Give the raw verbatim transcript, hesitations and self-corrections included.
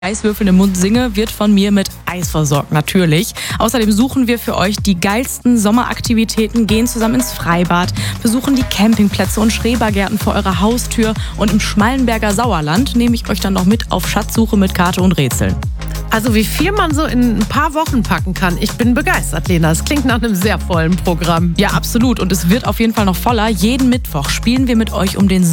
Eiswürfel im Mund singe, wird von mir mit Eis versorgt, natürlich. Außerdem suchen wir für euch die geilsten Sommeraktivitäten, gehen zusammen ins Freibad, besuchen die Campingplätze und Schrebergärten vor eurer Haustür und im Schmallenberger Sauerland nehme ich euch dann noch mit auf Schatzsuche mit Karte und Rätseln. Also wie viel man so in ein paar Wochen packen kann. Ich bin begeistert, Lena. Es klingt nach einem sehr vollen Programm. Ja, absolut. Und es wird auf jeden Fall noch voller. Jeden Mittwoch spielen wir mit euch um den